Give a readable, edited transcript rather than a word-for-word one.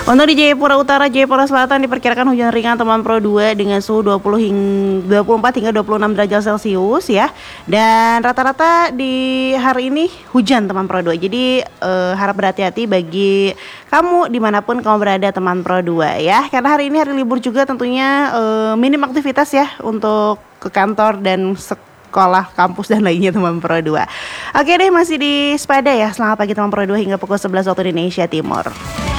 Untuk di Jayapura Utara, Jayapura Selatan diperkirakan hujan ringan teman Pro 2 dengan suhu 24 hingga 26 derajat Celcius ya. Dan rata-rata di hari ini hujan teman Pro 2. Jadi harap berhati-hati bagi kamu dimanapun kamu berada teman Pro 2 ya. Karena hari ini hari libur juga tentunya minim aktivitas ya untuk ke kantor dan sekolah, kampus dan lainnya teman Pro 2. Oke deh, masih di Spada ya. Selamat pagi teman Pro 2 hingga pukul 11 waktu Indonesia Timur.